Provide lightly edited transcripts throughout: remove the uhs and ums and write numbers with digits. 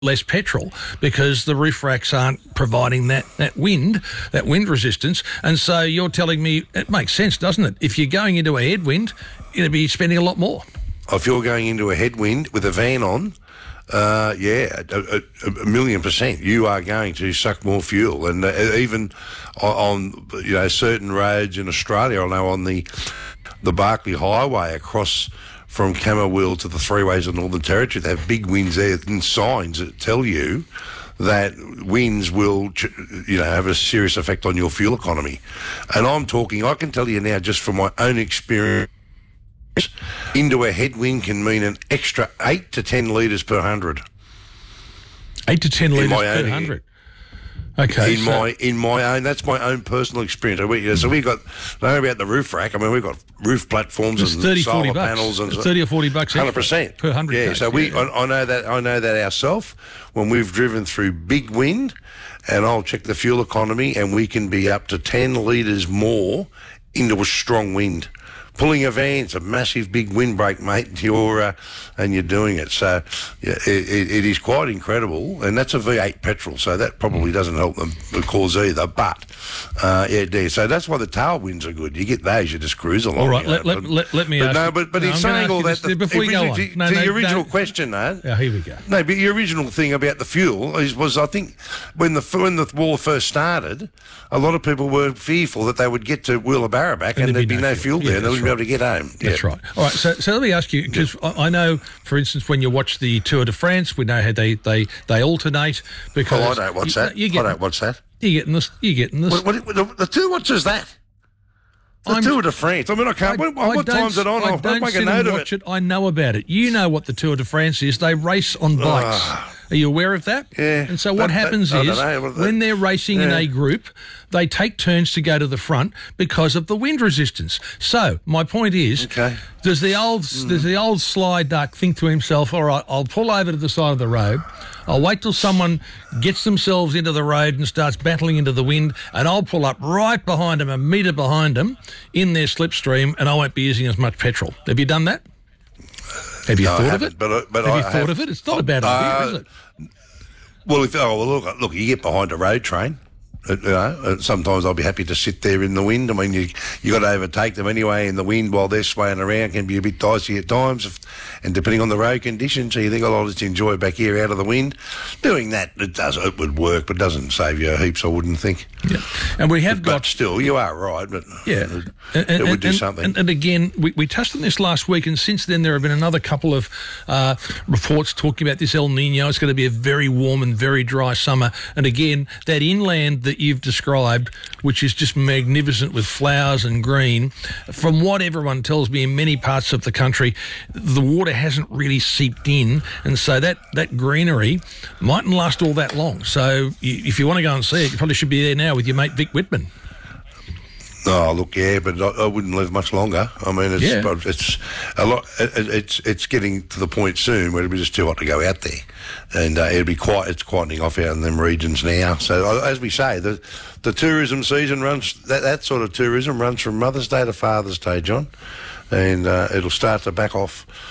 less petrol because the roof racks aren't providing that wind resistance. And so you're telling me it makes sense, doesn't it? If you're going into a headwind, you're going to be spending a lot more. If you're going into a headwind with a van on, a 1,000,000%, you are going to suck more fuel. And even on certain roads in Australia, I know on the Barkly Highway across from Camberwell to the Freeways of Northern Territory, they have big winds there and signs that tell you that winds will, have a serious effect on your fuel economy. And I can tell you now, just from my own experience, into a headwind can mean an extra 8 to 10 litres per 100. 8 to 10 litres per 100. Okay. In my own, that's my own personal experience. So we got, I don't know about the roof rack. I mean, we've got roof platforms and 30, solar 40 panels and $30 or $40 100% per 100. Yeah. Case. So I know that ourselves when we've driven through big wind, and I'll check the fuel economy, and we can be up to 10 litres more into a strong wind. Pulling a van, it's a massive big windbreak, mate, and you're doing it. So it is quite incredible, and that's a V8 petrol, so that probably doesn't help the cause either. But so that's why the tailwinds are good. You get those, you just cruise along. All right, let me ask. But he's saying all that before you go on. To your original question, here we go. No, but your original thing about the fuel was I think when the war first started, a lot of people were fearful that they would get to Wheelabarabak and there'd be no fuel there, and they wouldn't be able to get home. That's right. All right, so let me ask you, because I know, for instance, when you watch the Tour de France, we know how they alternate. Because I don't watch that. I don't watch that. You're getting this. The Tour, what is that? The Tour de France. I mean, I can't. What time's it on? I'll make a note of it. I know about it. You know what the Tour de France is. They race on bikes. Are you aware of that? Yeah. And so what happens is when they're racing in a group, they take turns to go to the front because of the wind resistance. So my point is, does the old sly duck think to himself, all right, I'll pull over to the side of the road, I'll wait till someone gets themselves into the road and starts battling into the wind, and I'll pull up right behind them, a metre behind them, in their slipstream, and I won't be using as much petrol. Have you done that? Have you thought of it? But have you thought of it? It's not a bad idea, is it? Well, look, you get behind a road train. Sometimes I'll be happy to sit there in the wind. I mean, you got to overtake them anyway in the wind while they're swaying around. Can be a bit dicey at times, and depending on the road conditions. So you think, I'll just enjoy back here out of the wind. Doing that, it would work, but doesn't save you heaps, I wouldn't think. Yeah, and we have but still, you are right, but it would do something. And again, we touched on this last week, and since then there have been another couple of reports talking about this El Nino. It's going to be a very warm and very dry summer, and again, that inland that you've described, which is just magnificent with flowers and green, from what everyone tells me in many parts of the country, the water hasn't really seeped in, and so that greenery mightn't last all that long. So if you want to go and see it, you probably should be there now with your mate Vic Whitman. Oh, look, yeah, but I wouldn't live much longer. I mean, it's a lot. It's getting to the point soon where it'll be just too hot to go out there, and it's quietening off out in them regions now. So, as we say, the tourism season runs. That sort of tourism runs from Mother's Day to Father's Day, John, and it'll start to backing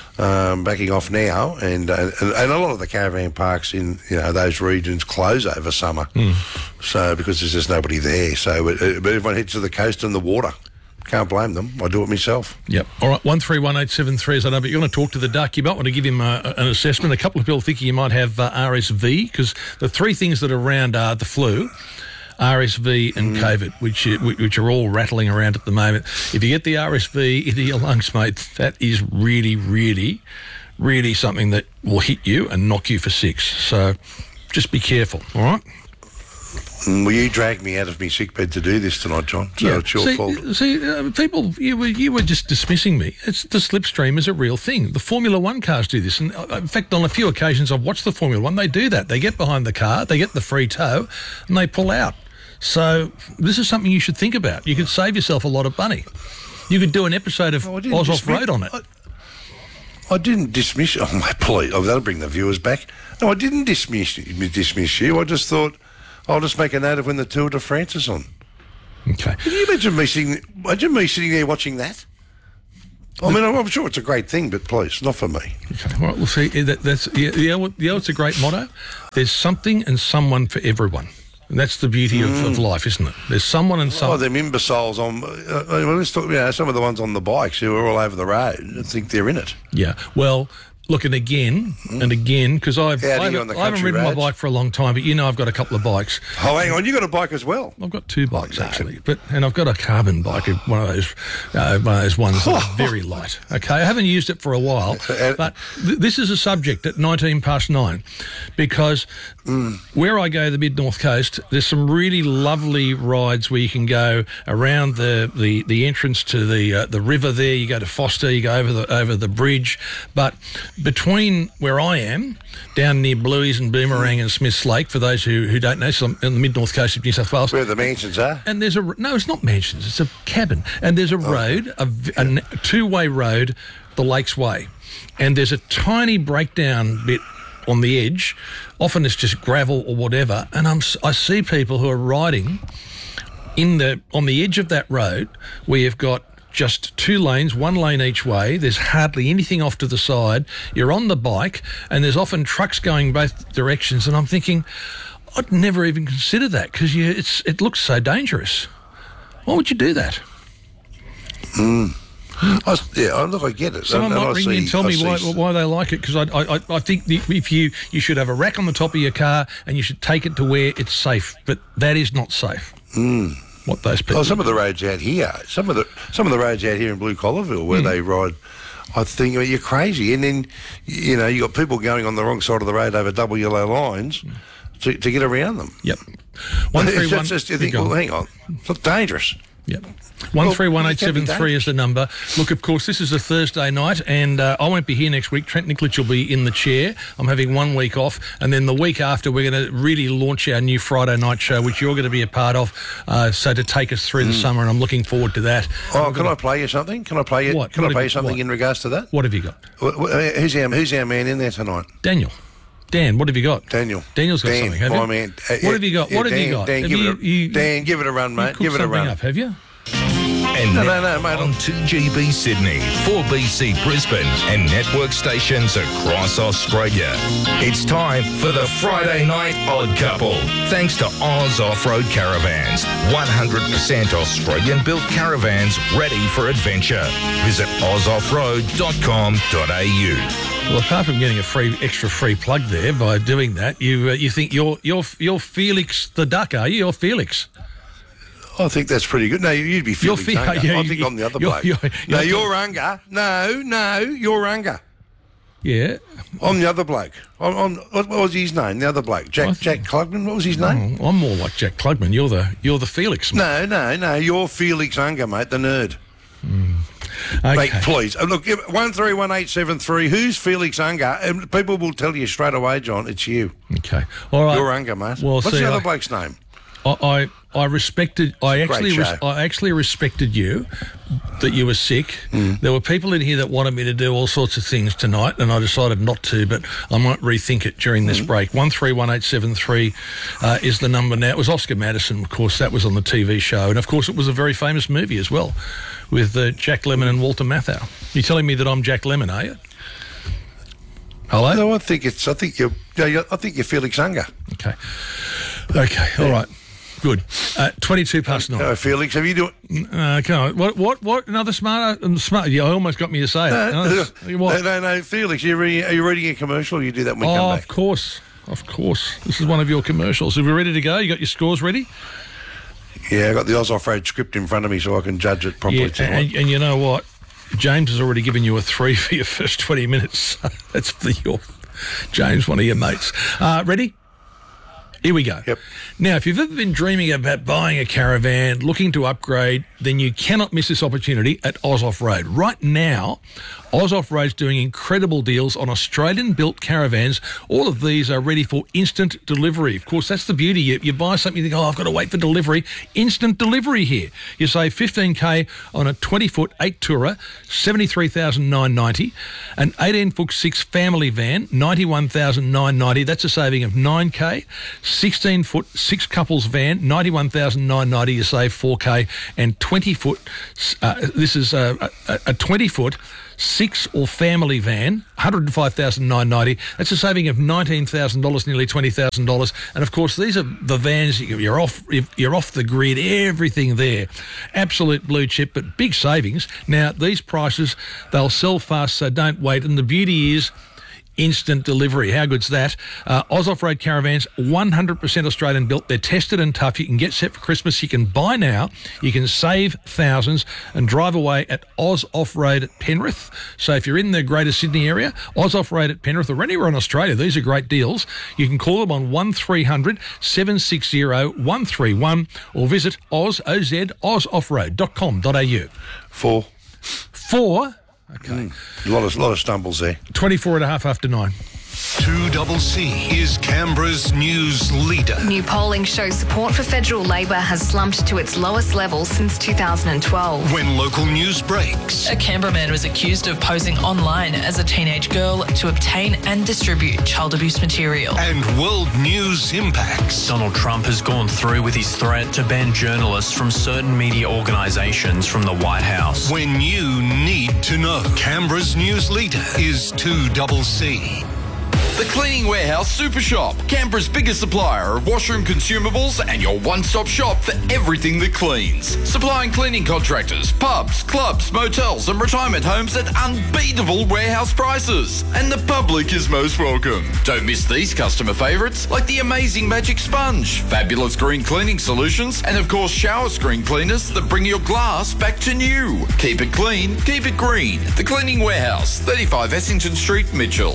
off now, and a lot of the caravan parks in those regions close over summer, so because there's just nobody there. So, but everyone heads to the coast and the water. Can't blame them. I do it myself. Yep. All right, 131873 is I know, but you want to talk to the duck. You might want to give him an assessment. A couple of people thinking you might have RSV, because the three things that are around are the flu, RSV and COVID, which are all rattling around at the moment. If you get the RSV into your lungs, mate, that is really, really, really something that will hit you and knock you for six. So just be careful, all right? Well, you dragged me out of my sickbed to do this tonight, John, so it's your fault. People, you were just dismissing me. The slipstream is a real thing. The Formula One cars do this. And in fact, on a few occasions I've watched the Formula One, they do that. They get behind the car, they get the free tow, and they pull out. So this is something you should think about. You could save yourself a lot of money. You could do an episode of Oz Off-Road on it. I didn't dismiss you. Oh, my please. Oh, that'll bring the viewers back. No, I didn't dismiss you. I just thought I'll just make a note of when the Tour de France is on. Okay. Can you imagine me sitting there watching that? I mean, I'm sure it's a great thing, but please, not for me. Okay, all right, we'll see. It's a great motto. There's something and someone for everyone. And that's the beauty of life, isn't it? There's someone and someone. Oh, them imbeciles on... let's talk, some of the ones on the bikes who are all over the road and think they're in it. Yeah, well... Look, and again, because I haven't ridden my bike for a long time, but I've got a couple of bikes. Oh, hang on, you got a bike as well? I've got two bikes actually, and I've got a carbon bike, one of those ones that's very light. Okay, I haven't used it for a while, but this is a subject at 9:19, because where I go, the Mid North Coast, there's some really lovely rides where you can go around the entrance to the river there. You go to Foster, you go over the bridge, but between where I am, down near Bluey's and Boomerang and Smiths Lake, for those who don't know, so I'm on the mid-north coast of New South Wales. Where the mansions are? And there's no, it's not mansions, it's a cabin. And there's a road, a two-way road, the Lakes Way. And there's a tiny breakdown bit on the edge. Often it's just gravel or whatever. And I see people who are riding on the edge of that road where you've got just two lanes, one lane each way. There's hardly anything off to the side. You're on the bike, and there's often trucks going both directions. And I'm thinking, I'd never even consider that because it looks so dangerous. Why would you do that? Look, I get it. Someone might ring me and tell me why they like it, because I think if you should have a rack on the top of your car and you should take it to where it's safe, but that is not safe. What those people. Some of the roads out here, some of the roads out here in Blue Collarville where they ride, I think you're crazy. And then you got people going on the wrong side of the road over double yellow lines to get around them. Yep. 131. You think, well, hang on, it's not dangerous. Yep. 131873 is the number. Look, of course, this is a Thursday night, and I won't be here next week. Trent Nicolich will be in the chair. I'm having 1 week off, and then the week after, we're going to really launch our new Friday night show, which you're going to be a part of. So to take us through the summer, and I'm looking forward to that. Oh, can I play you something? Can I play you? What? Can I play you something in regards to that? What have you got? Who's our man in there tonight? Daniel. Dan, what have you got? Daniel's got something, have you? My man. What have you got? What have you got? Dan, give it a run, mate. Give it a run. Up, have you? And no, mate. On 2GB Sydney, 4BC Brisbane, and network stations across Australia. It's time for the Friday Night Odd Couple. Thanks to Oz Off-Road Caravans. 100% Australian-built caravans ready for adventure. Visit ozoffroad.com.au. Well, apart from getting a extra free plug there by doing that, you think you're Felix the Duck, are you? You're Felix. I think that's pretty good. No, you'd be Felix Unger. I think I'm the other bloke. You're Unger. No, you're Unger. Yeah. I'm the other bloke. What was his name? The other bloke, Jack Klugman. What was his name? I'm more like Jack Klugman. You're the Felix. Mate. No. You're Felix Unger, mate. The nerd. Okay. Mate, please look. 131873. Who's Felix Unger? And people will tell you straight away, John. It's you. Okay. All right. You're Unger, mate. Well, what's the other bloke's name? I actually respected you, that you were sick. There were people in here that wanted me to do all sorts of things tonight, and I decided not to, but I might rethink it during this break. 131873 is the number now. It was Oscar Madison, of course. That was on the TV show, and of course it was a very famous movie as well, with Jack Lemmon and Walter Matthau. You're telling me that I'm Jack Lemmon, are you? Hello? No, I think you're Felix Unger. Okay, all right. Good. 22 past 9. No, Felix, have you doing? Come on. What? Another smart? You almost got me to say it. No, Felix, are you reading a commercial? Or you do that when we come back? Of course. This is one of your commercials. Are we ready to go? You got your scores ready? Yeah, I got the Oz Off-Road script in front of me so I can judge it properly. Yeah, and you know what? James has already given you a 3 for your first 20 minutes. That's for James, one of your mates. Ready? Here we go. Yep. Now, if you've ever been dreaming about buying a caravan, looking to upgrade, then you cannot miss this opportunity at Oz Off-Road. Right now, Oz Off-Road's doing incredible deals on Australian-built caravans. All of these are ready for instant delivery. Of course, that's the beauty. You buy something, you think, I've got to wait for delivery. Instant delivery here. You save $15,000 on a 20-foot 8-tourer, $73,990. An 18-foot 6 family van, $91,990. That's a saving of $9,000. 16-foot 6 couples van, $91,990. You save $4,000. And 20-foot, this is a 20-foot 6 or family van, $105,990. That's a saving of $19,000, nearly $20,000. And of course, these are the vans. You're off the grid. Everything there, absolute blue chip, but big savings. Now these prices, they'll sell fast, so don't wait. And the beauty is instant delivery. How good's that? Oz Off-Road caravans, 100% Australian built. They're tested and tough. You can get set for Christmas. You can buy now. You can save thousands and drive away at Oz Off-Road at Penrith. So if you're in the Greater Sydney area, Oz Off-Road at Penrith or anywhere in Australia, these are great deals. You can call them on 1300 760 131 or visit ozoffroad.com.au. Four. Okay. A lot of stumbles there. 24 and a half after 9. 2CC is Canberra's news leader. New polling shows support for federal Labor has slumped to its lowest level since 2012. When local news breaks. A Canberra man was accused of posing online as a teenage girl to obtain and distribute child abuse material. And world news impacts. Donald Trump has gone through with his threat to ban journalists from certain media organisations from the White House. When you need to know. Canberra's news leader is 2CC. The Cleaning Warehouse Super Shop, Canberra's biggest supplier of washroom consumables and your one-stop shop for everything that cleans. Supplying cleaning contractors, pubs, clubs, motels and retirement homes at unbeatable warehouse prices. And the public is most welcome. Don't miss these customer favourites like the amazing Magic Sponge, fabulous green cleaning solutions and of course shower screen cleaners that bring your glass back to new. Keep it clean, keep it green. The Cleaning Warehouse, 35 Essington Street, Mitchell.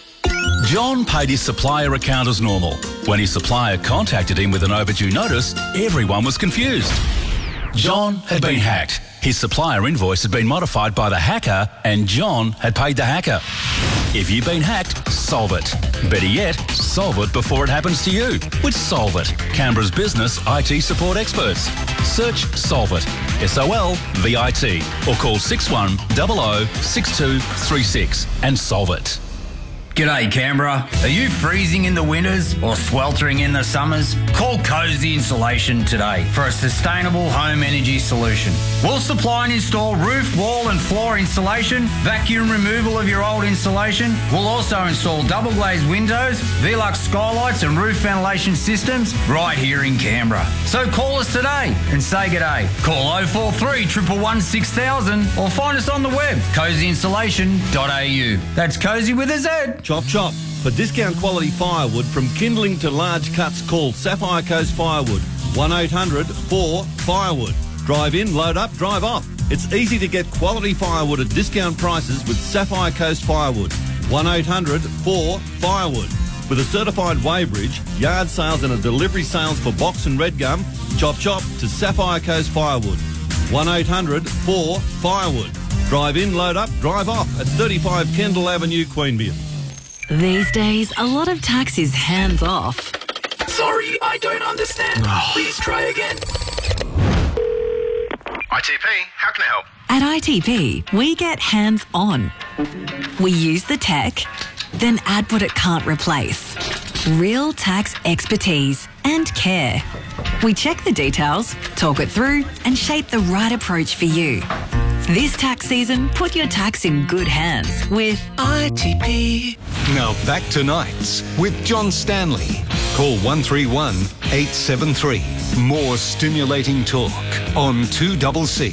John paid his supplier account as normal. When his supplier contacted him with an overdue notice, everyone was confused. John had been hacked. His supplier invoice had been modified by the hacker, and John had paid the hacker. If you've been hacked, solve it. Better yet, solve it before it happens to you with Solve It, Canberra's business IT support experts. Search Solve It, SOLVIT, or call 6100 6236 and solve it. G'day Canberra. Are you freezing in the winters or sweltering in the summers? Call Cozy Insulation today for a sustainable home energy solution. We'll supply and install roof, wall and floor insulation, vacuum removal of your old insulation. We'll also install double glazed windows, Velux skylights and roof ventilation systems right here in Canberra. So call us today and say g'day. Call 043 111 6000 or find us on the web, cozyinsulation.au. That's Cozy with a Z. Chop chop. For discount quality firewood from kindling to large cuts, call Sapphire Coast Firewood. 1-800-4-FIREWOOD. Drive in, load up, drive off. It's easy to get quality firewood at discount prices with Sapphire Coast Firewood. 1-800-4-FIREWOOD. With a certified weighbridge, yard sales and a delivery sales for box and red gum, chop chop to Sapphire Coast Firewood. 1-800-4-FIREWOOD. Drive in, load up, drive off at 35 Kendall Avenue, Queanbeyan. These days, a lot of tax is hands off. Sorry, I don't understand. Please try again. ITP, how can I help? At ITP, we get hands on. We use the tech, then add what it can't replace. Real tax expertise and care. We check the details, talk it through, and shape the right approach for you. This tax season, put your tax in good hands with ITP. Now back to nights with John Stanley. Call 131 873. More stimulating talk on 2CC.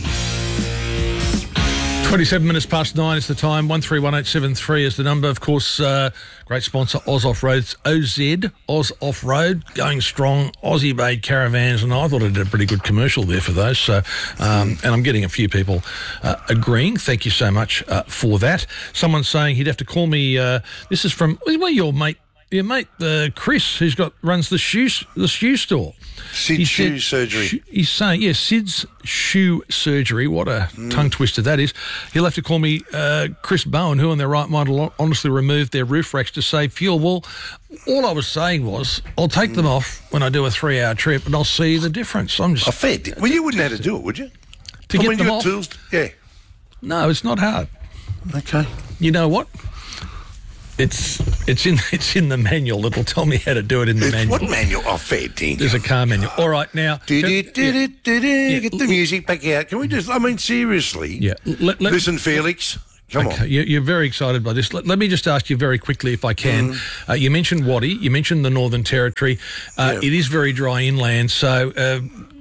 27 minutes past 9 is the time. 131873 is the number. Of course, great sponsor, Oz Off-Road. It's OZ, Oz Off-Road, going strong, Aussie-made caravans, and I thought I did a pretty good commercial there for those. So, and I'm getting a few people agreeing. Thank you so much for that. Someone's saying he'd have to call me. This is from, well, your mate Chris, who's runs the shoe store. Sid's Shoe Surgery. He's saying, Sid's Shoe Surgery. What a tongue twister that is. He'll have to call me Chris Bowen, who in their right mind will honestly remove their roof racks to save fuel. Well, all I was saying was I'll take them off when I do a 3-hour trip and I'll see the difference. I'm just... Well, you wouldn't have to do it, would you? To get them off? Tools? Yeah. No, it's not hard. Okay. You know what? It's in the manual. It'll tell me how to do it in the manual. What manual? Oh, fair dinkum. There's a car manual. All right, now... Get the music back out. Can we just... I mean, seriously. Yeah. Listen, Felix. Come on. You're very excited by this. Let me just ask you very quickly, if I can. You mentioned Waddy. You mentioned the Northern Territory. It is very dry inland, so...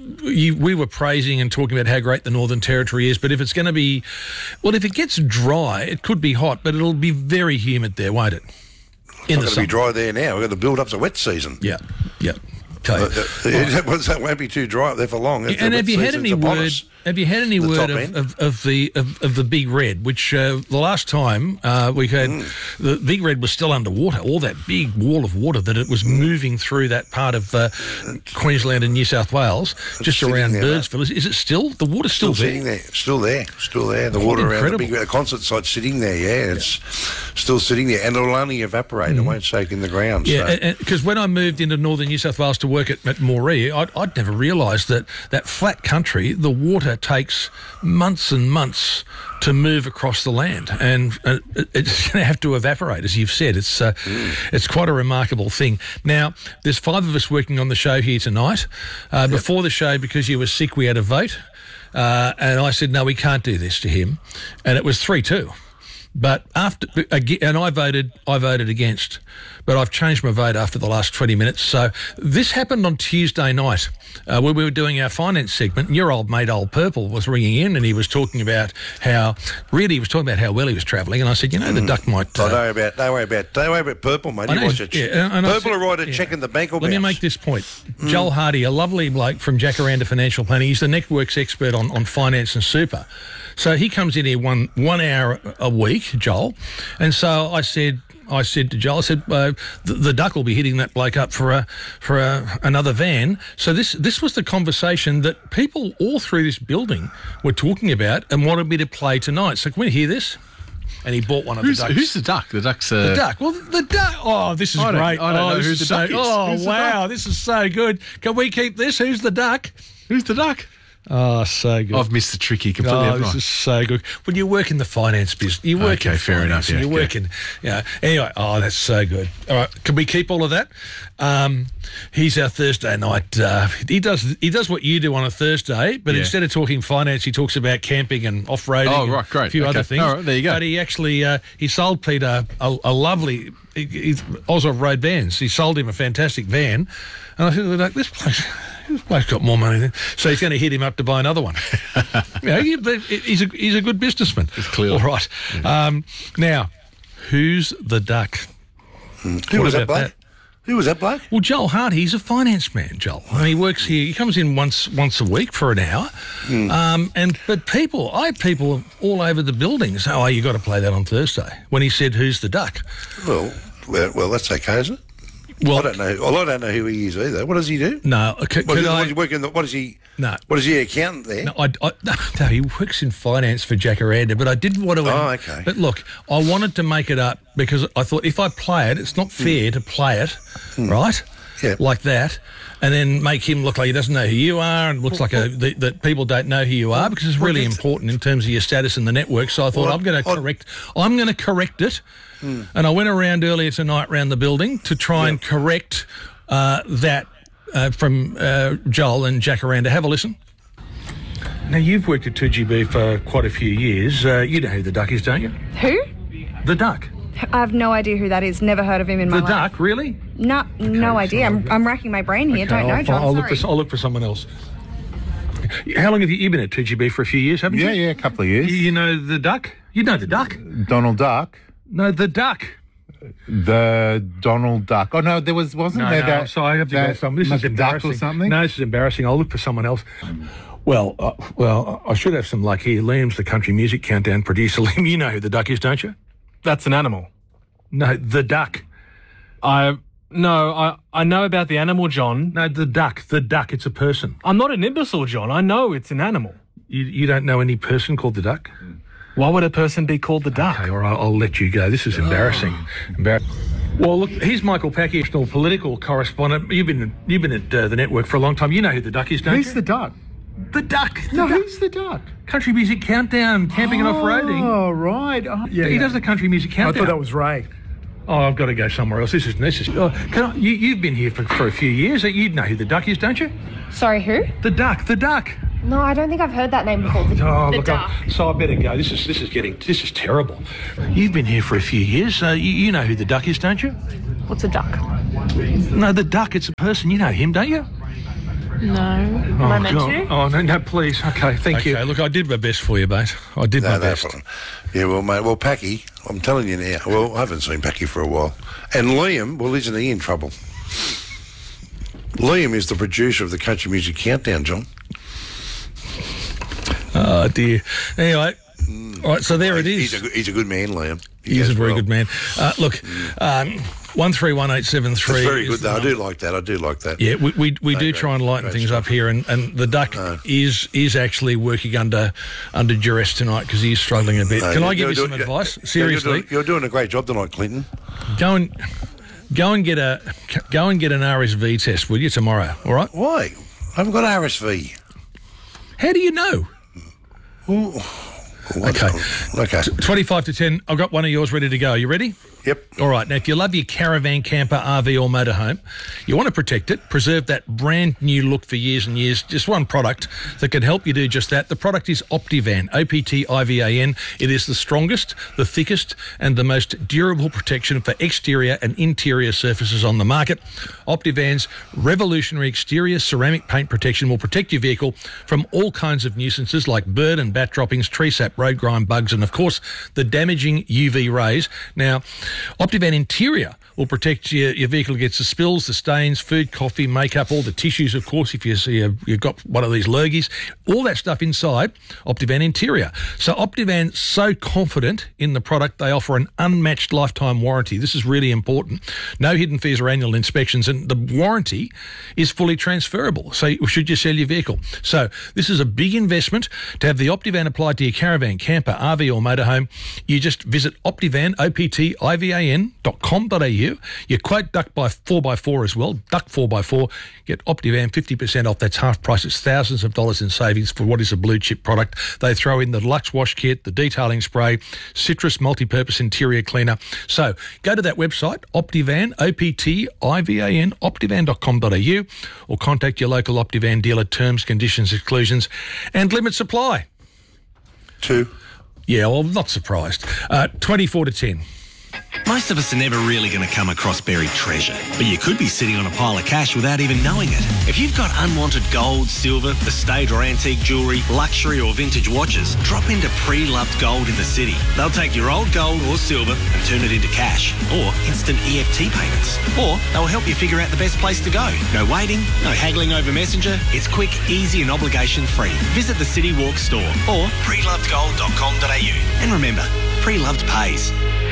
we were praising and talking about how great the Northern Territory is, but if it's going to be... Well, if it gets dry, it could be hot, but it'll be very humid there, won't it? It's not going to be dry there now. We've got to build up to wet season. Yeah. Okay. It won't be too dry up there for long. And have you had any word? Have you had any word of the Big Red? Which the last time we had, the Big Red was still underwater. All that big wall of water that it was moving through that part of Queensland and New South Wales, just around Birdsville. Is it still? The water's still there. Still there. The water around the big concert site sitting there. Yeah, it's still sitting there, and it'll only evaporate. It won't soak in the ground. Yeah, because when I moved into northern New South Wales to work at Moree, I'd never realised that flat country, the water takes months and months to move across the land, and it's going to have to evaporate, as you've said. It's quite a remarkable thing. Now, there's 5 of us working on the show here tonight. Before the show, because you were sick, we had a vote, and I said, no, we can't do this to him, and it was 3-2. But and I voted against, but I've changed my vote after the last 20 minutes. So this happened on Tuesday night when we were doing our finance segment. And your old mate, Old Purple, was ringing in, and he was talking about how well he was travelling. And I said, the Duck might. Don't worry about Purple, mate. Purple will write a check in the bank. Let me make this point. Joel Hardy, a lovely bloke from Jacaranda Financial Planning. He's the Networks expert on finance and super. So he comes in here one hour a week, Joel, and so I said to Joel, the Duck will be hitting that bloke up for another van. So this was the conversation that people all through this building were talking about and wanted me to play tonight. So can we hear this? And he bought one of the Ducks. Who's the Duck? The Duck's... The Duck. Well, the Duck... Oh, this is great. I don't know who the Duck is. Oh, wow, this is so good. Can we keep this? Who's the Duck? Who's the Duck? Oh, so good. I've missed the tricky completely. Oh, this is so good. When you work in the finance business, you work in fair enough. You work in, Anyway, that's so good. All right, can we keep all of that? He's our Thursday night. He does what you do on a Thursday, but instead of talking finance, he talks about camping and off-roading. Oh, right, great. A few other things. All right, there you go. But he actually he sold Peter a lovely Oz Road vans. He sold him a fantastic van, and I said, this bloke's got more money than... So he's going to hit him up to buy another one. He's a good businessman. It's clear. All right. Yeah. Now, who's the Duck? Who was that bloke? Who was that bloke? Well, Joel Hardy, he's a finance man, Joel. And he works here. He comes in once a week for an hour. But people all over the building say, you got to play that on Thursday. When he said, who's the Duck? Well, that's okay, isn't it? Well, I don't know. Well, I don't know who he is either. What does he do? No. What is he? No. What is he? Accountant there? No, he works in finance for Jacaranda. But I didn't want to. Oh, okay. But look, I wanted to make it up because I thought if I play it, it's not fair to play it, right? Yeah. Like that, and then make him look like he doesn't know who you are, and looks like that people don't know who you are, because it's really important in terms of your status in the network. So I thought I'm going to correct it. And I went around earlier tonight around the building to try and correct that from Joel and Jacaranda. Have a listen. Now, you've worked at 2GB for quite a few years. You know who the Duck is, don't you? Who? The Duck. I have no idea who that is. Never heard of him in my life. The Duck, really? No idea. I'm racking my brain here. Don't know, John. I'll look for someone else. How long have you been at 2GB? For a few years, haven't you? Yeah, a couple of years. You know the Duck? You know the Duck? Donald Duck? No, the Duck. The Donald Duck. Oh, no, there wasn't there that... No, so I have to go something. This is embarrassing. Duck or something? No, this is embarrassing. I'll look for someone else. Well, I should have some luck here. Liam's the country music countdown producer. Liam, you know who the Duck is, don't you? That's an animal. No, the Duck. I know about the animal, John. No, the duck. The duck. It's a person. I'm not an imbecile, John. I know it's an animal. You don't know any person called the duck? Why would a person be called the duck? Okay, all right, I'll let you go. This is embarrassing. Well, look, here's Michael Packy, national political correspondent. You've been at the network for a long time. You know who the duck is, don't you? Who's the duck? The duck. Who's the duck? Country Music Countdown, camping and off-roading. Oh, right. Oh, He does the Country Music Countdown. I thought that was Ray. Oh, I've got to go somewhere else. This is you've been here for a few years. You'd know who the duck is, don't you? Sorry, who? The duck. No, I don't think I've heard that name before. The duck. So I better go. This is terrible. You've been here for a few years. You know who the duck is, don't you? What's a duck? No, the duck. It's a person. You know him, don't you? No. Am I meant to? Oh, no, please. Okay, thank you. Look, I did my best for you, mate. I did my best. Yeah, well, mate, Packy, I'm telling you now, I haven't seen Packy for a while. And Liam, isn't he in trouble? Liam is the producer of the Country Music Countdown, John. Oh, dear. Anyway, all right, so there it is. He's a good man, Liam. He is a very good man. Look, 131873. That's very good, though. I do like that. Yeah, we do try and lighten things up here, and the duck is actually working under duress tonight because he's struggling a bit. Can I give you some advice? Seriously, you're doing a great job tonight, Clinton. Go and get an RSV test, will you, tomorrow? All right? Why? I haven't got RSV. How do you know? Okay. 25 to 10. I've got one of yours ready to go. You ready? Yep. All right. Now, if you love your caravan, camper, RV or motorhome, you want to protect it, preserve that brand new look for years and years. Just one product that can help you do just that. The product is Optivan, OPTIVAN. It is the strongest, the thickest and the most durable protection for exterior and interior surfaces on the market. Optivan's revolutionary exterior ceramic paint protection will protect your vehicle from all kinds of nuisances like bird and bat droppings, tree sap, road grime, bugs and, of course, the damaging UV rays. Now, Optivan Interior will protect your vehicle against the spills, the stains, food, coffee, makeup, all the tissues, of course, if you've got one of these lurgies, all that stuff inside Optivan Interior. So Optivan's so confident in the product, they offer an unmatched lifetime warranty. This is really important. No hidden fees or annual inspections, and the warranty is fully transferable, so should you sell your vehicle. So this is a big investment to have the Optivan applied to your caravan, camper, RV or motorhome. You just visit Optivan, optivan.com.au. You quote Duck by 4x4 as well, Duck 4x4. Get Optivan 50% off. That's half price. It's thousands of dollars in savings for what is a blue chip product. They throw in the Lux wash kit, the detailing spray, citrus multi-purpose interior cleaner. So go to that website, Optivan, OPTIVAN, optivan.com.au, or contact your local Optivan dealer. Terms, conditions, exclusions, and limit supply. 2. Yeah, well, I'm not surprised. 24 to 10. Most of us are never really going to come across buried treasure, but you could be sitting on a pile of cash without even knowing it. If you've got unwanted gold, silver, estate or antique jewellery, luxury or vintage watches, drop into Pre-Loved Gold in the city. They'll take your old gold or silver and turn it into cash, or instant EFT payments. Or they'll help you figure out the best place to go. No waiting, no haggling over Messenger. It's quick, easy and obligation-free. Visit the City Walk store or prelovedgold.com.au. And remember, Pre-Loved pays.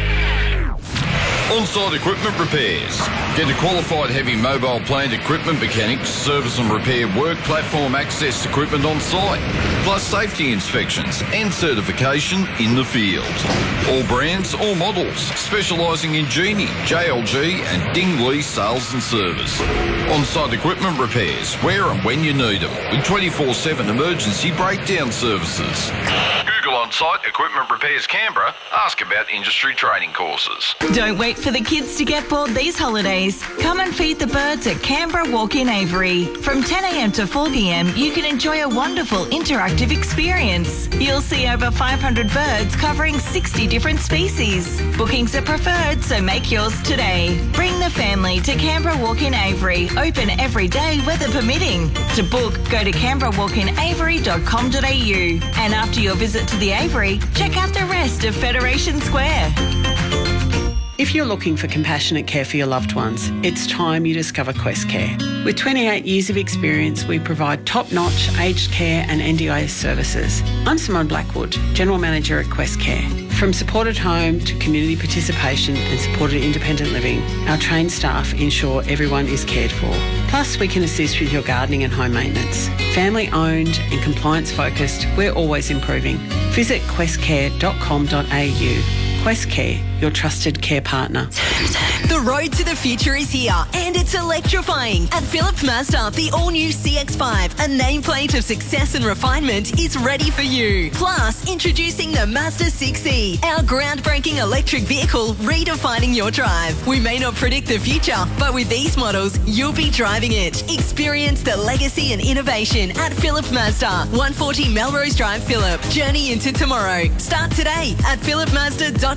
On-site equipment repairs. Get a qualified heavy mobile plant equipment mechanic, service and repair work platform access equipment on site, plus safety inspections and certification in the field. All brands, all models, specialising in Genie, JLG and Dingley sales and service. On-site equipment repairs, where and when you need them, with 24/7 emergency breakdown services. Google On-Site Equipment Repairs Canberra. Ask about industry training courses. Don't wait for the kids to get bored these holidays. Come and feed the birds at Canberra Walk-In Avery. From 10 a.m. to 4 p.m, you can enjoy a wonderful interactive experience. You'll see over 500 birds covering 60 different species. Bookings are preferred, so make yours today. Bring the family to Canberra Walk-In Avery. Open every day, weather permitting. To book, go to canberrawalkinavery.com.au. And after your visit to the Avery, check out the rest of Federation Square. If you're looking for compassionate care for your loved ones, it's time you discover Quest Care. With 28 years of experience, we provide top-notch aged care and NDIS services. I'm Simone Blackwood, General Manager at Quest Care. From supported home to community participation and supported independent living, our trained staff ensure everyone is cared for. Plus, we can assist with your gardening and home maintenance. Family owned and compliance focused, we're always improving. Visit questcare.com.au. Quest Care, your trusted care partner. The road to the future is here, and it's electrifying. At Philip Mazda, the all-new CX-5, a nameplate of success and refinement, is ready for you. Plus, introducing the Mazda 6e, our groundbreaking electric vehicle redefining your drive. We may not predict the future, but with these models, you'll be driving it. Experience the legacy and innovation at Philip Mazda, 140 Melrose Drive, Phillip. Journey into tomorrow. Start today at philipmazda.com.au.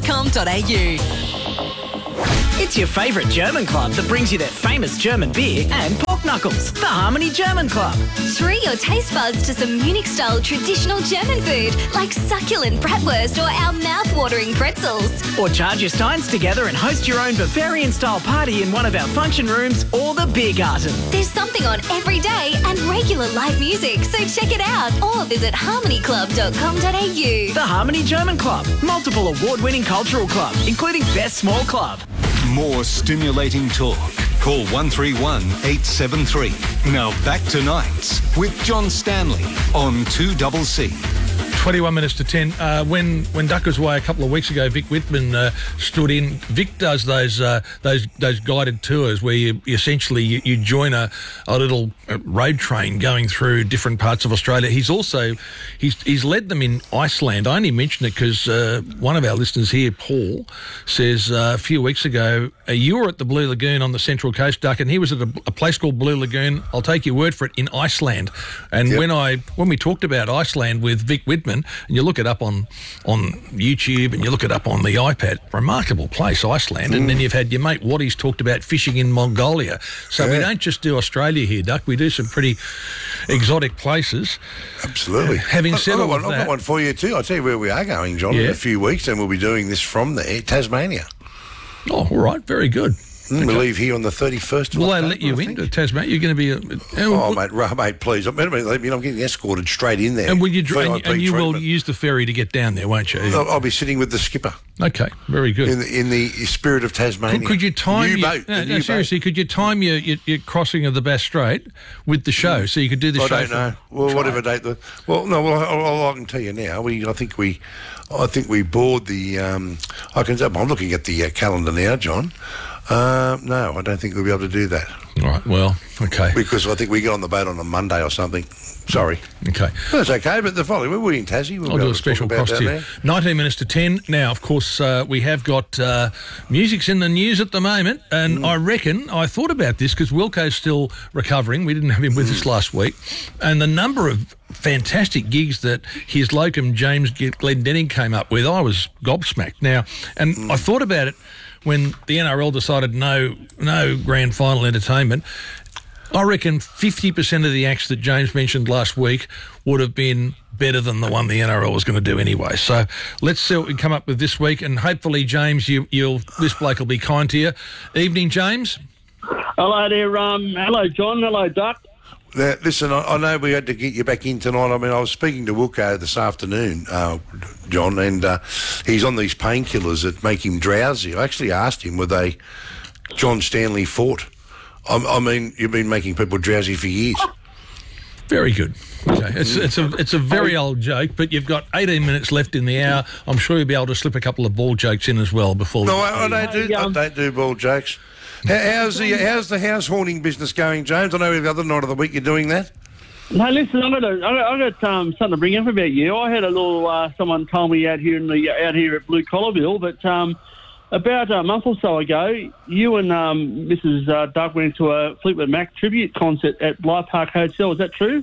It's your favourite German club that brings you their famous German beer and pork knuckles. The Harmony German Club. Treat your taste buds to some Munich-style traditional German food like succulent bratwurst or our mouth-watering pretzels. Or charge your steins together and host your own Bavarian-style party in one of our function rooms or the Biergarten. There's something on every day and regular live music, so check it out or visit harmonyclub.com.au. The Harmony German Club. Multiple award-winning cultural club, including Best Small Club. More stimulating talk. Call 131 873. Now back to Nights with John Stanley on 2CC. 21 minutes to 10. When Duck was away a couple of weeks ago, Vic Whitman stood in. Vic does those guided tours where you essentially you join a little road train going through different parts of Australia. He's led them in Iceland. I only mention it because one of our listeners here, Paul, says a few weeks ago you were at the Blue Lagoon on the Central Coast, Duck, and he was at a place called Blue Lagoon. I'll take your word for it, in Iceland. And Yep. when we talked about Iceland with Vic Whitman, and you look it up on YouTube and you look it up on the iPad, remarkable place, Iceland. And then you've had your mate Waddy's talked about fishing in Mongolia. So we don't just do Australia here, Duck. We do some pretty exotic places. Absolutely. Having said all of that, I've got one for you too. I'll tell you where we are going, John, in a few weeks, and we'll be doing this from there, Tasmania. Oh, all right. Very good. We leave here on the 31st of Will October, they let you into Tasmania? You're going to be... mate, please. I'm getting escorted straight in there. And will you will use the ferry to get down there, won't you? I'll be sitting with the skipper. Okay, very good. In the spirit of Tasmania. Could you time seriously, could you time your crossing of the Bass Strait with the show so you could do the show? I don't know. Well, whatever date. I can tell you now. I think we board the... I'm looking at the calendar now, John. No, I don't think we'll be able to do that. All right, well, okay. Because I think we get on the boat on a Monday or something. Sorry. Okay. That's okay, but the following, we're in Tassie. I'll do a special cross to you. 19 minutes to 10. Now, of course, we have got music's in the news at the moment, and I thought about this because Wilco's still recovering. We didn't have him with us last week. And the number of fantastic gigs that his locum James Glendenning came up with, I was gobsmacked. Now, and I thought about it when the NRL decided no grand final entertainment. I reckon 50% of the acts that James mentioned last week would have been better than the one the NRL was going to do anyway. So let's see what we come up with this week, and hopefully, James, this bloke will be kind to you. Evening, James. Hello there. Hello, John. Hello, Duck. Now, listen, I know we had to get you back in tonight. I mean, I was speaking to Wilco this afternoon, John, and he's on these painkillers that make him drowsy. I actually asked him, were they John Stanley Fort? I mean, you've been making people drowsy for years. Very good. Okay, it's a very old joke, but you've got 18 minutes left in the hour. I'm sure you'll be able to slip a couple of ball jokes in as well before. No, I don't do ball jokes. How's the house haunting business going, James? I know the other night of the week you're doing that. No, listen, I got something to bring up about you. I had a little someone told me out here at Blue Collarville, but about a month or so ago, you and Mrs. Doug went to a Fleetwood Mac tribute concert at Live Park Hotel. Is that true?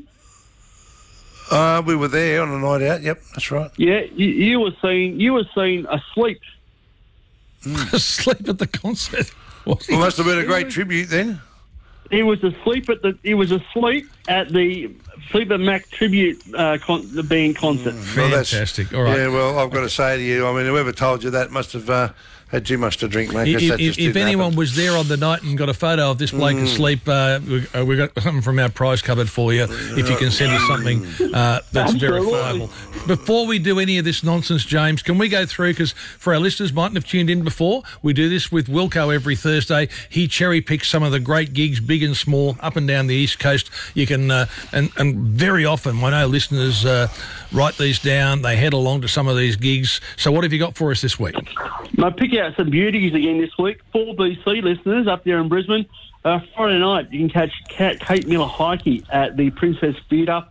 We were there on a night out. Yep, that's right. Yeah, you were seen asleep. Asleep at the concert. Well, must have been a great tribute then. He was asleep at the Fleetwood Mac tribute concert. Fantastic. All right. Yeah, well, I've got to say to you, I mean, whoever told you that must have had too much to drink, mate. 'cause that just If didn't anyone happen. was there on the night and got a photo of this bloke asleep, we've got something from our prize cupboard for you. If you can send us something that's verifiable. Before we do any of this nonsense, James, can we go through, because for our listeners mightn't have tuned in before, we do this with Wilco every Thursday. He cherry picks some of the great gigs, big and small, up and down the East Coast. You can, and very often, I know listeners write these down, they head along to some of these gigs. So what have you got for us this week? I pick out some beauties again this week. 4BC listeners up there in Brisbane. Friday night, you can catch Kate Miller Heike at the Princess Theatre.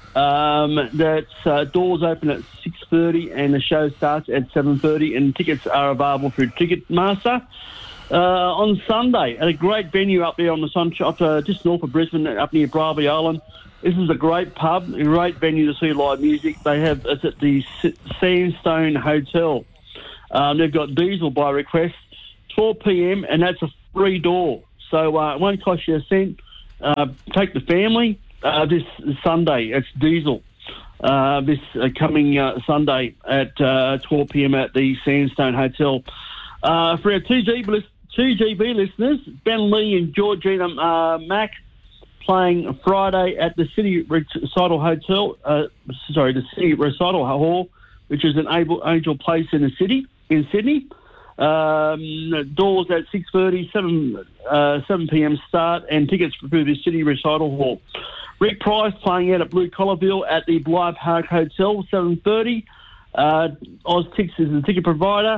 That's doors open at 6:30 and the show starts at 7:30, and tickets are available through Ticketmaster. On Sunday, at a great venue up there on the Sunshine, just north of Brisbane, up near Bravey Island. This is a great pub, a great venue to see live music. It's at the Sandstone Hotel. They've got diesel by request, 12 p.m, and that's a free door. So it won't cost you a cent. Take the family. This Sunday, it's diesel. This coming Sunday at 12 p.m. at the Sandstone Hotel. For our 2GB listeners, Ben Lee and Georgina Mack playing Friday at the City Recital Hotel. The City Recital Hall, which is an Angel Place in Sydney. Doors at 6:30, 7 p.m. start, and tickets through the City Recital Hall. Rick Price playing out at Blue Collarville at the Bligh Park Hotel, 7:30. OzTix is the ticket provider.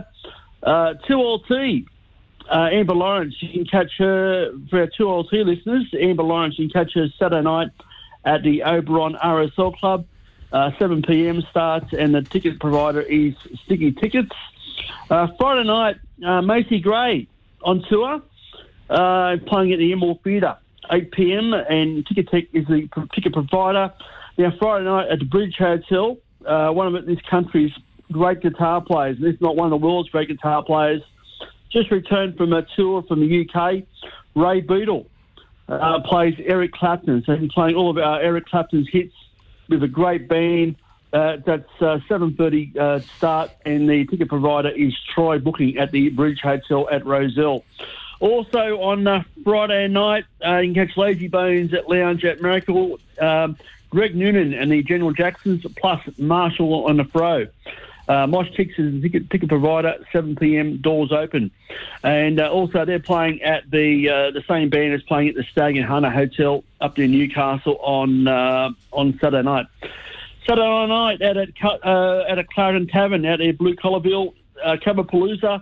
2LT, Amber Lawrence, you can catch her, for our 2LT listeners, Amber Lawrence, you can catch her Saturday night at the Oberon RSL Club. 7 p.m. starts, and the ticket provider is Sticky Tickets. Friday night, Macy Gray on tour, playing at the Emerald Theatre, 8 p.m, and Ticket Tech is the ticket provider. Now, Friday night at the Bridge Hotel, one of this country's great guitar players, and if not one of the world's great guitar players, just returned from a tour from the UK, Ray Beadle, plays Eric Clapton. So he's playing all of our Eric Clapton's hits with a great band. That's 7:30 start, and the ticket provider is Troy Booking at the Bridge Hotel at Rozelle. Also on Friday night, you can catch Lazy Bones at Lounge at Miracle. Greg Noonan and the General Jacksons, plus Marshall on the Fro. Mosh Tix is the ticket provider, 7 p.m, doors open. And also they're playing at the same band as playing at the Stag and Hunter Hotel up there in Newcastle on Saturday night. Saturday night at a Clarendon Tavern out at Blue Collarville, Cabapalooza,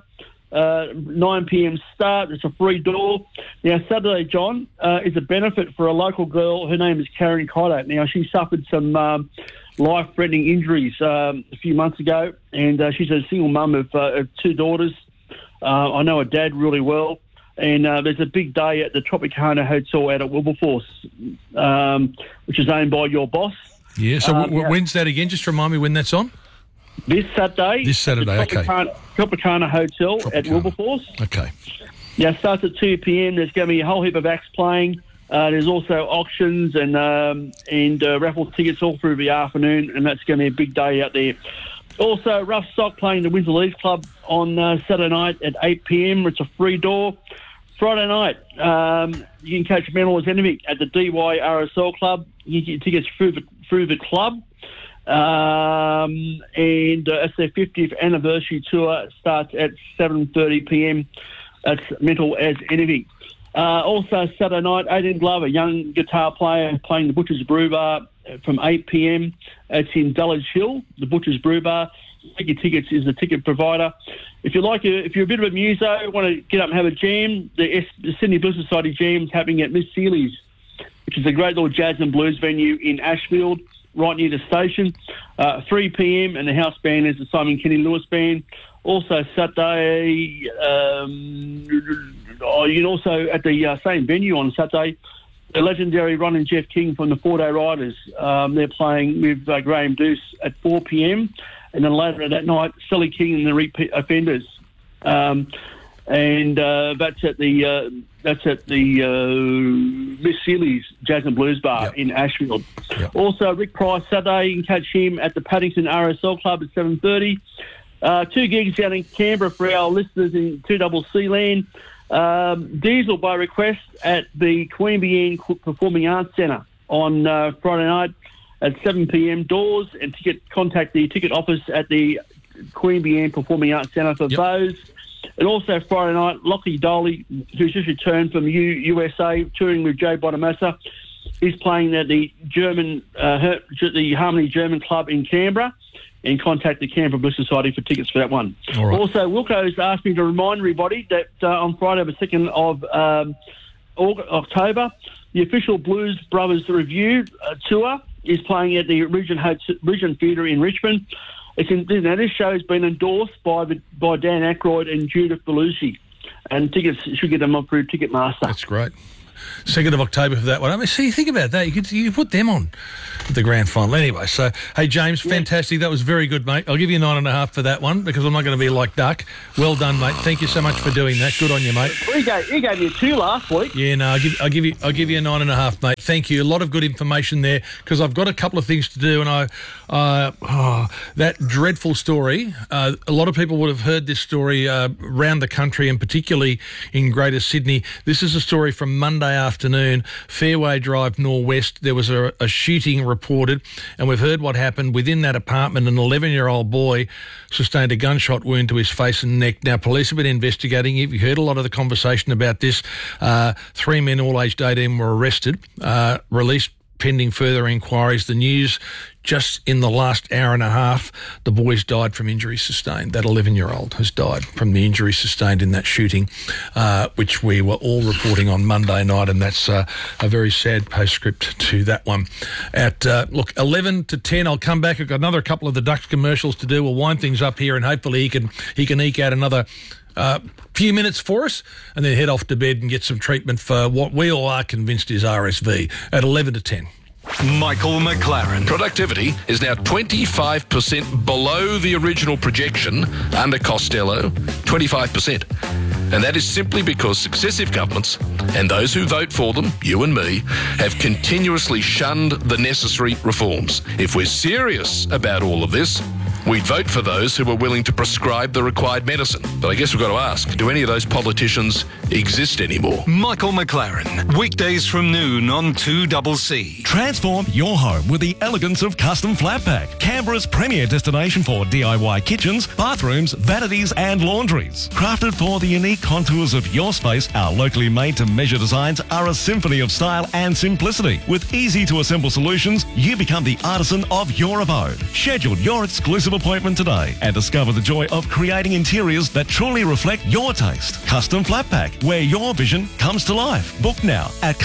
9 p.m. start. It's a free door. Now, Saturday, John, is a benefit for a local girl. Her name is Karen Cotter. Now, she suffered some life-threatening injuries a few months ago, and she's a single mum of 2 daughters. I know her dad really well, and there's a big day at the Tropicana Hotel out at Wilberforce, which is owned by your boss. Yeah, so when's that again? Just remind me when that's on. This Saturday. This Saturday, okay. Tropicana Hotel at Wilberforce. Okay. Now, it starts at 2 p.m. There's going to be a whole heap of acts playing. There's also auctions and raffle tickets all through the afternoon, and that's going to be a big day out there. Also, Rough Sock playing the Windsor Leaves Club on Saturday night at 8 p.m. It's a free door. Friday night, you can catch Mental Zenevich at the DY RSL Club. You can get tickets through the club. And it's their 50th anniversary tour. Starts at 7:30 p.m. That's Mental as Zenevich. Also, Saturday night, Aidan Glover, young guitar player, playing the Butcher's Brew Bar from 8 p.m. It's in Dulwich Hill, the Butcher's Brew Bar. Ticket Tickets is the ticket provider. If you're a bit of a muso, want to get up and have a jam, the Sydney Blues Society Jam's happening at Miss Seeley's, which is a great little jazz and blues venue in Ashfield, right near the station. 3 p.m. and the house band is the Simon Kenny Lewis Band. Also Saturday, you can also at the same venue on Saturday, the legendary Ron and Jeff King from the 4-Day Riders. They're playing with Graham Deuce at 4 p.m. And then later that night, Sally King and the Repeat Offenders. And that's at the Miss Seeley's Jazz and Blues Bar in Ashfield. Yep. Also, Rick Price Saturday, you can catch him at the Paddington RSL Club at 7:30. 2 gigs down in Canberra for our listeners in 2CC land. Diesel by request at the Queanbeyan Performing Arts Centre on Friday night at 7 p.m. doors, and contact the ticket office at the Queanbeyan Performing Arts Centre for those. And also Friday night, Lockie Doley, who's just returned from USA, touring with Joe Bonamassa, is playing at the the Harmony German Club in Canberra, and contact the Canberra Blues Society for tickets for that one. All right. Also, Wilco's asked me to remind everybody that on Friday the 2nd of October, the official Blues Brothers Review tour is playing at the Regent Theatre in Richmond. This show has been endorsed by Dan Aykroyd and Judith Belushi, and tickets, you should get them up through Ticketmaster. That's great. 2nd of October for that one. I mean, see, think about that. You could put them on at the grand final anyway. So, hey, James, fantastic. That was very good, mate. I'll give you 9.5 for that one because I'm not going to be like Duck. Well done, mate. Thank you so much for doing that. Good on you, mate. He gave you 2 last week. Yeah, no, I'll give you a 9.5, mate. Thank you. A lot of good information there because I've got a couple of things to do, and that dreadful story. A lot of people would have heard this story around the country, and particularly in Greater Sydney. This is a story from Monday afternoon, Fairway Drive, Norwest. There was a shooting reported, and we've heard what happened. Within that apartment, an 11-year-old boy sustained a gunshot wound to his face and neck. Now, police have been investigating it. You heard a lot of the conversation about this. 3 men, all aged 18, were arrested, released pending further inquiries. The news, just in the last hour and a half, the boys died from injuries sustained. That 11-year-old has died from the injuries sustained in that shooting, which we were all reporting on Monday night, and that's a very sad postscript to that one. At 11 to 10, I'll come back. I've got another couple of the Ducks commercials to do. We'll wind things up here, and hopefully he can eke out another few minutes for us, and then head off to bed and get some treatment for what we all are convinced is RSV at 11 to 10. Michael McLaren. Productivity is now 25% below the original projection under Costello, 25%. And that is simply because successive governments and those who vote for them, you and me, have continuously shunned the necessary reforms. If we're serious about all of this, we'd vote for those who are willing to prescribe the required medicine. But I guess we've got to ask, do any of those politicians exist anymore? Michael McLaren. Weekdays from noon on 2CC. Transform your home with the elegance of Custom Flat Pack, Canberra's premier destination for DIY kitchens, bathrooms, vanities and laundries. Crafted for the unique contours of your space, our locally made-to-measure designs are a symphony of style and simplicity. With easy-to-assemble solutions, you become the artisan of your abode. Schedule your exclusive appointment today and discover the joy of creating interiors that truly reflect your taste. Custom Flat Pack, where your vision comes to life. Book now at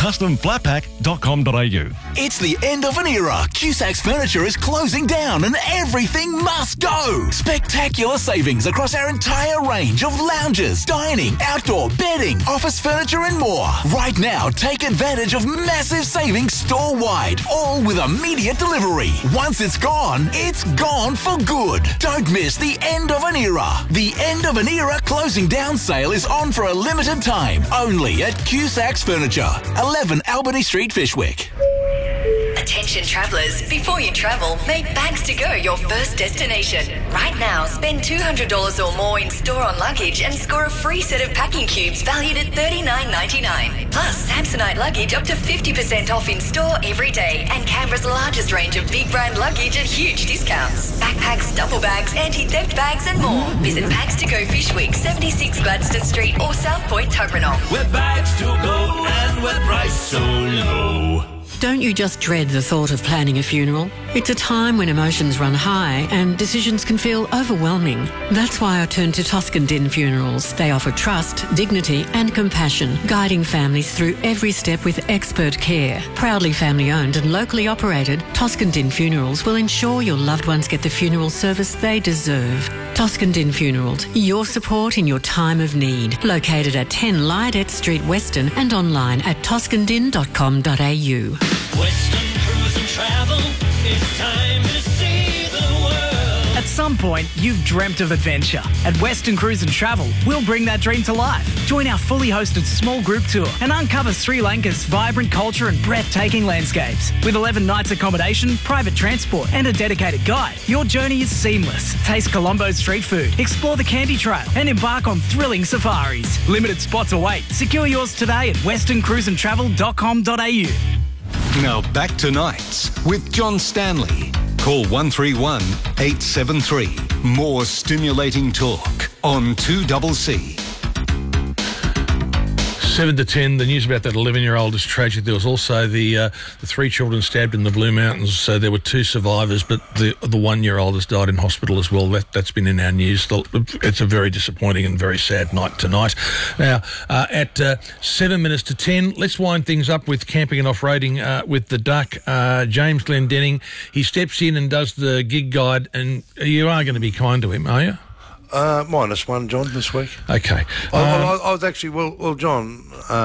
customflatpack.com.au. It's the end of an era. Cusac's Furniture is closing down and everything must go. Spectacular savings across our entire range of lounges, dining, outdoor, bedding, office furniture and more. Right now, take advantage of massive savings store-wide, all with immediate delivery. Once it's gone for good. Don't miss the end of an era. The end of an era closing down sale is on for a limited time, only at Cusac's Furniture, 11 Albany Street, Fishwick. Attention travellers, before you travel, make Bags to Go your first destination. Right now, spend $200 or more in store on luggage and score a free set of packing cubes valued at $39.99. Plus, Samsonite luggage up to 50% off in store every day, and Canberra's largest range of big brand luggage at huge discounts. Backpacks, duffel bags, anti-theft bags and more. Visit Bags to Go Fishwick, 76 Gladstone Street or South Point, Tobranong. Where bags to go and where price so low. Don't you just dread the thought of planning a funeral? It's a time when emotions run high and decisions can feel overwhelming. That's why I turn to Toscan Din Funerals. They offer trust, dignity and compassion, guiding families through every step with expert care. Proudly family owned and locally operated, Toscan Din Funerals will ensure your loved ones get the funeral service they deserve. Toscan Din Funerals, your support in your time of need. Located at 10 Lydette Street, Weston, and online at toscandin.com.au. Western Cruise and Travel, it's time to see the world. At some point, you've dreamt of adventure. At Western Cruise and Travel, we'll bring that dream to life. Join our fully hosted small group tour and uncover Sri Lanka's vibrant culture and breathtaking landscapes. With 11 nights accommodation, private transport and a dedicated guide, your journey is seamless. Taste Colombo's street food, explore the Candy Trail and embark on thrilling safaris. Limited spots await. Secure yours today at westerncruiseandtravel.com.au. Now back to Nights with John Stanley. Call 131 873. More stimulating talk on 2CC. 7 to 10, the news about that 11-year-old is tragic. There was also the 3 children stabbed in the Blue Mountains. So there were 2 survivors, but the 1-year-old has died in hospital as well. That's been in our news. It's a very disappointing and very sad night tonight. Now, at 7 minutes to 10, let's wind things up with camping and off-roading with the Duck. James Glendenning, he steps in and does the gig guide, and you are going to be kind to him, are you? -1, John, this week. Okay. I was actually well, John.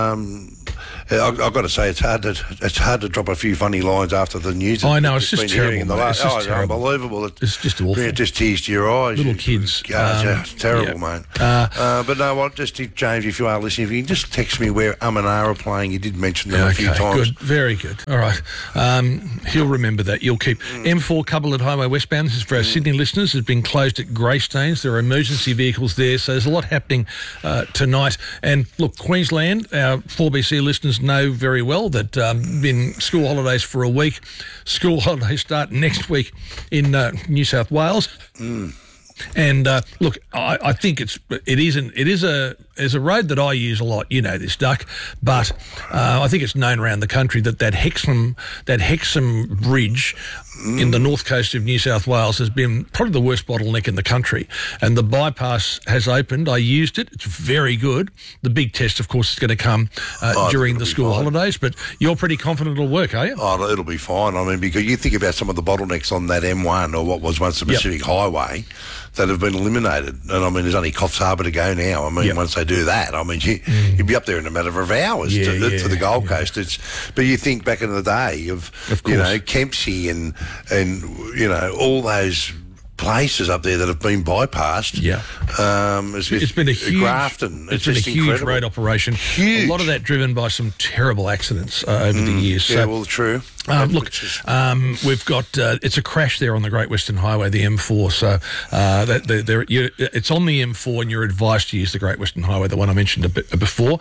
I've got to say it's hard to drop a few funny lines after the news. I know, it's just terrible. It's terrible. Unbelievable. It's just awful. It just tears to your eyes. Little kids. It's terrible, mate. But no, just James, if you are listening, if you can just text me where and are playing. You did mention them a few times. Good, very good. All right. He'll remember that. You'll keep M4 Cumberland Highway westbound. This is for our Sydney listeners. Has been closed at Greystanes. There are emergency vehicles there, so there's a lot happening tonight. And look, Queensland, our 4BC listeners know very well that been school holidays for a week. School holidays start next week in New South Wales. And look, I think it's a road that I use a lot. You know this, Duck, but I think it's known around the country that Hexham Bridge in the north coast of New South Wales has been probably the worst bottleneck in the country, and the bypass has opened. I used it; it's very good. The big test, of course, is going to come during the school holidays. But you're pretty confident it'll work, are you? Oh, it'll be fine. I mean, because you think about some of the bottlenecks on that M1 or what was once the Pacific Highway that have been eliminated, and I mean, there's only Coffs Harbour to go now. I mean, once they do that, I mean, you'd be up there in a matter of hours to the Gold Coast. But you think back in the day of you know, Kempsey and you know, all those places up there that have been bypassed. It's been a huge Grafton. It's been a huge incredible road operation. Huge. A lot of that driven by some terrible accidents over the years. Yeah, well, true. Look, we've got it's a crash there on the Great Western Highway, the M4. So it's on the M4, and you're advised to use the Great Western Highway, the one I mentioned before.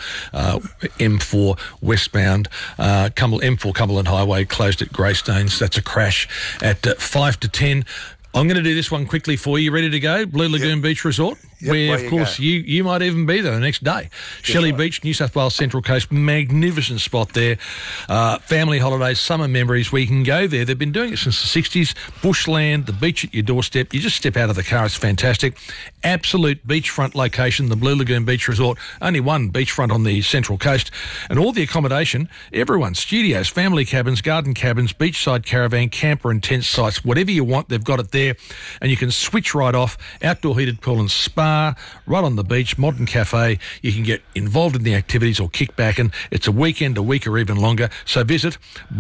M4 westbound, M4 Cumberland Highway closed at Greystanes. That's a crash at 5 to 10. I'm going to do this one quickly for you. Ready to go? Blue Lagoon Beach Resort, where, of course, you might even be there the next day. Shelley Beach, New South Wales Central Coast, magnificent spot there. Family holidays, summer memories, where you can go there. They've been doing it since the 60s. Bushland, the beach at your doorstep. You just step out of the car. It's fantastic. Absolute beachfront location, the Blue Lagoon Beach Resort. Only one beachfront on the Central Coast. And all the accommodation, everyone, studios, family cabins, garden cabins, beachside caravan, camper and tent sites, whatever you want, they've got it there. And you can switch right off. Outdoor heated pool and spa, right on the beach, modern cafe. You can get involved in the activities or kick back, and it's a weekend, a week or even longer. So visit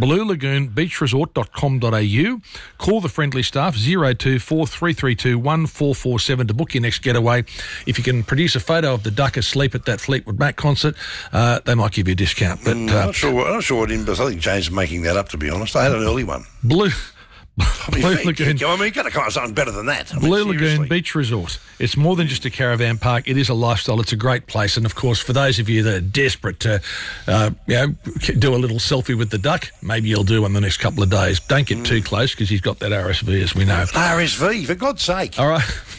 bluelagoonbeachresort.com.au. Call the friendly staff 024 332 1447 to book your next getaway. If you can produce a photo of the Duck asleep at that Fleetwood Mac concert, they might give you a discount. But I'm not sure what in, but I think James is making that up, to be honest. I had an early one. Blue Lagoon. I mean, you've got to come up with something better than that. Blue Lagoon Beach Resort. It's more than just a caravan park. It is a lifestyle. It's a great place. And, of course, for those of you that are desperate to do a little selfie with the Duck, maybe you'll do one the next couple of days. Don't get too close, because he's got that RSV, as we know. RSV, for God's sake. All right.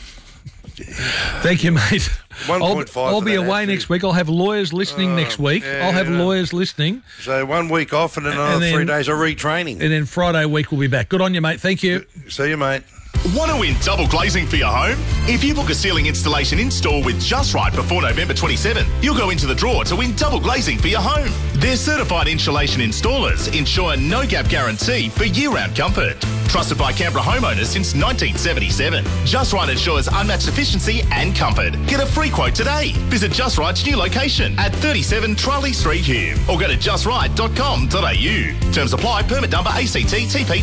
Thank you, mate. 1.5. I'll be away next week. I'll have lawyers listening next week. I'll have lawyers listening. So 1 week off and then another 3 days of retraining. And then Friday week we'll be back. Good on you, mate. Thank you. See you, mate. Want to win double glazing for your home? If you book a ceiling installation in-store with Just Right before November 27, you'll go into the draw to win double glazing for your home. Their certified insulation installers ensure no-gap guarantee for year-round comfort. Trusted by Canberra homeowners since 1977. Just Right ensures unmatched efficiency and comfort. Get a free quote today. Visit Just Right's new location at 37 Trolley Street, Hume, or go to justright.com.au. Terms apply. Permit number ACT TP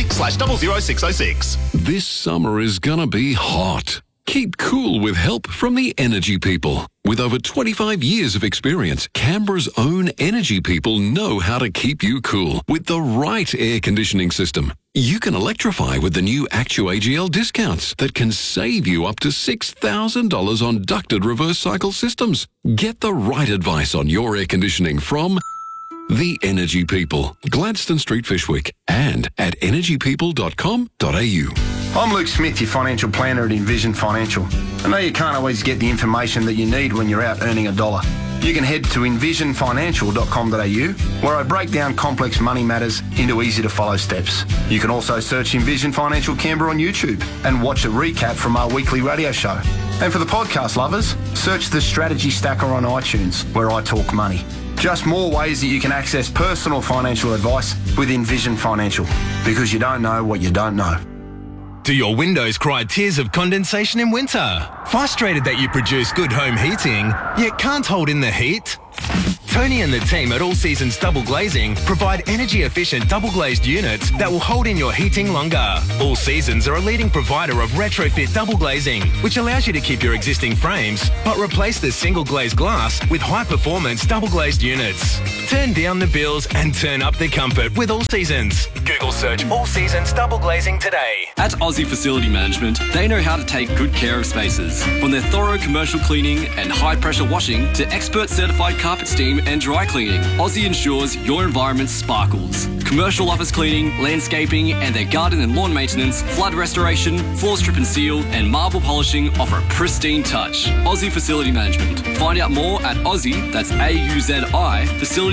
26/00606. This summer is gonna be hot. Keep cool with help from the Energy People. With over 25 years of experience, Canberra's own Energy People know how to keep you cool with the right air conditioning system. You can electrify with the new ActuAGL discounts that can save you up to $6,000 on ducted reverse cycle systems. Get the right advice on your air conditioning from the Energy People, Gladstone Street, Fishwick, and at energypeople.com.au. I'm Luke Smith, your financial planner at Envision Financial. I know you can't always get the information that you need when you're out earning a dollar. You can head to envisionfinancial.com.au, where I break down complex money matters into easy-to-follow steps. You can also search Envision Financial Canberra on YouTube and watch a recap from our weekly radio show. And for the podcast lovers, search the Strategy Stacker on iTunes, where I talk money. Just more ways that you can access personal financial advice with Envision Financial, because you don't know what you don't know. Do your windows cry tears of condensation in winter? Frustrated that you produce good home heating, yet can't hold in the heat? Tony and the team at All Seasons Double Glazing provide energy-efficient double-glazed units that will hold in your heating longer. All Seasons are a leading provider of retrofit double glazing, which allows you to keep your existing frames, but replace the single-glazed glass with high-performance double-glazed units. Turn down the bills and turn up the comfort with All Seasons. Google search All Seasons Double Glazing today. At Aussie Facility Management, they know how to take good care of spaces. From their thorough commercial cleaning and high-pressure washing to expert certified carpet steam and dry cleaning, Aussie ensures your environment sparkles. Commercial office cleaning, landscaping, and their garden and lawn maintenance, flood restoration, floor strip and seal, and marble polishing offer a pristine touch. Aussie Facility Management. Find out more at Aussie, that's AUZI,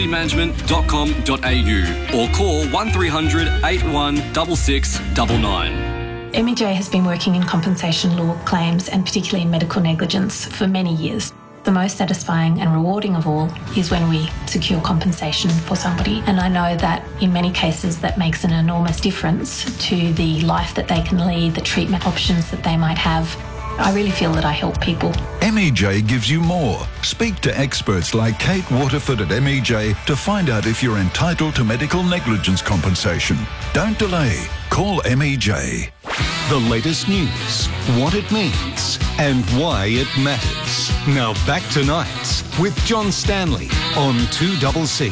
facilitymanagement.com.au, or call 1300 81 6699. MEJ has been working in compensation law claims and particularly in medical negligence for many years. The most satisfying and rewarding of all is when we secure compensation for somebody. And I know that in many cases that makes an enormous difference to the life that they can lead, the treatment options that they might have. I really feel that I help people. MEJ gives you more. Speak to experts like Kate Waterford at MEJ to find out if you're entitled to medical negligence compensation. Don't delay. Call MEJ. The latest news, what it means, and why it matters. Now back to Nights with John Stanley on 2CC.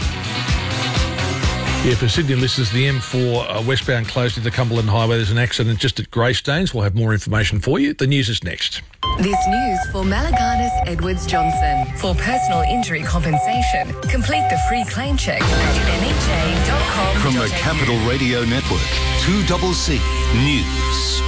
Yeah, for Sydney listeners, the M4 westbound closed at the Cumberland Highway. There's an accident just at Greystanes. We'll have more information for you. The news is next. This news for Malaganas Edwards Johnson. For personal injury compensation, complete the free claim check at NHA.com. From the Capital Radio Network, 2CC News.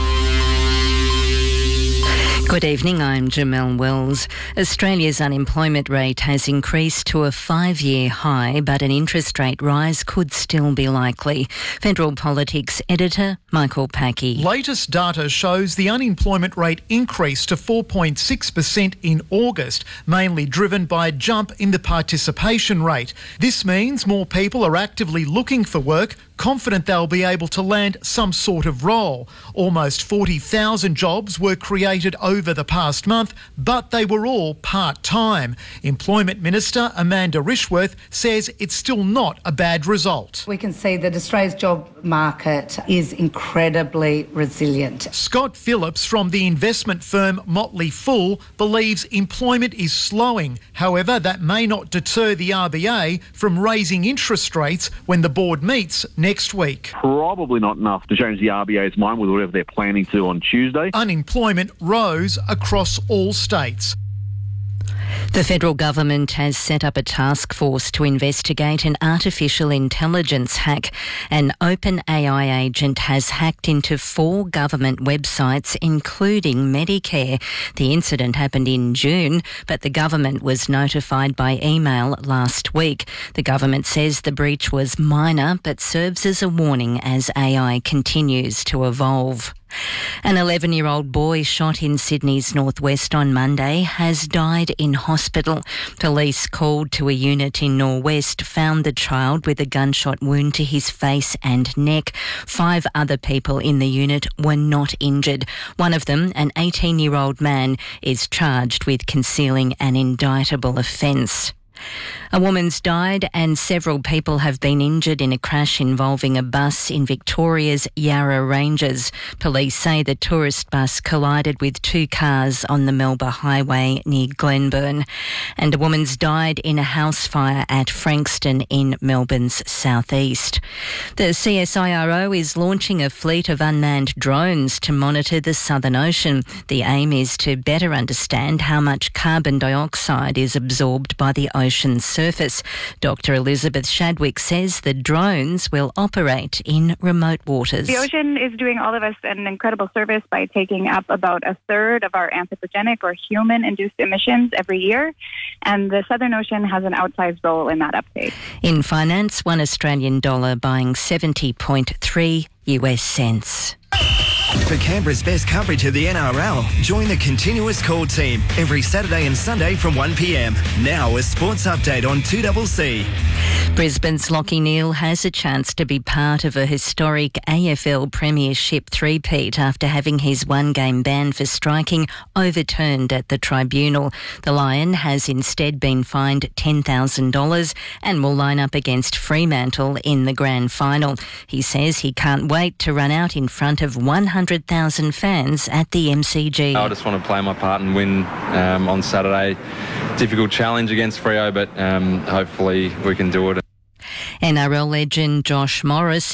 Good evening, I'm Jamelle Wells. Australia's unemployment rate has increased to a 5-year high, but an interest rate rise could still be likely. Federal Politics editor Michael Packey. Latest data shows the unemployment rate increased to 4.6% in August, mainly driven by a jump in the participation rate. This means more people are actively looking for work, confident they'll be able to land some sort of role. Almost 40,000 jobs were created over the past month, but they were all part-time. Employment Minister Amanda Rishworth says it's still not a bad result. We can see that Australia's job market is incredibly resilient. Scott Phillips from the investment firm Motley Fool believes employment is slowing. However, that may not deter the RBA from raising interest rates when the board meets next week. Probably not enough to change the RBA's mind with whatever they're planning to on Tuesday. Unemployment rose across all states. The federal government has set up a task force to investigate an artificial intelligence hack. An OpenAI agent has hacked into 4 government websites, including Medicare. The incident happened in June, but the government was notified by email last week. The government says the breach was minor, but serves as a warning as AI continues to evolve. An 11-year-old boy shot in Sydney's northwest on Monday has died in hospital. Police called to a unit in Norwest found the child with a gunshot wound to his face and neck. 5 other people in the unit were not injured. One of them, an 18-year-old man, is charged with concealing an indictable offence. A woman's died and several people have been injured in a crash involving a bus in Victoria's Yarra Ranges. Police say the tourist bus collided with 2 cars on the Melba Highway near Glenburn. And a woman's died in a house fire at Frankston in Melbourne's southeast. The CSIRO is launching a fleet of unmanned drones to monitor the Southern Ocean. The aim is to better understand how much carbon dioxide is absorbed by the ocean's surface. Dr. Elizabeth Shadwick says the drones will operate in remote waters. The ocean is doing all of us an incredible service by taking up about a third of our anthropogenic or human-induced emissions every year, and the Southern Ocean has an outsized role in that uptake. In finance, $1 Australian buying 70.3 US cents. For Canberra's best coverage of the NRL, join the Continuous Call team every Saturday and Sunday from 1 p.m. Now a sports update on 2CC. Brisbane's Lachie Neale has a chance to be part of a historic AFL Premiership three-peat after having his one-game ban for striking overturned at the tribunal. The Lion has instead been fined $10,000 and will line up against Fremantle in the grand final. He says he can't wait to run out in front of 100,000 fans at the MCG. I just want to play my part and win on Saturday. Difficult challenge against Freo, but hopefully we can do it. NRL legend Josh Morris